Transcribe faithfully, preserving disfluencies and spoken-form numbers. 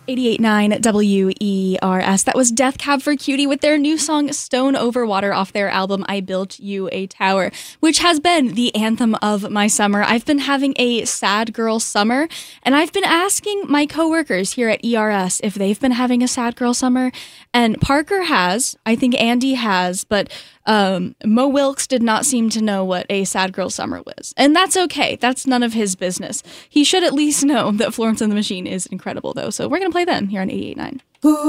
eighty-eight point nine W E R S. That was Death Cab for Cutie with their new song Stone Over Water off their album I Built You a Tower, which has been the anthem of my summer. I've been having a sad girl summer, and I've been asking my coworkers here at E R S if they've been having a sad girl summer, and Parker has, I think Andy has, but um, Mo Wilkes did not seem to know what a sad girl summer was. And that's okay. That's none of his business. He should at least know that Florence and the Machine is incredible, though. So we're going to play them here on eighty-eight point nine.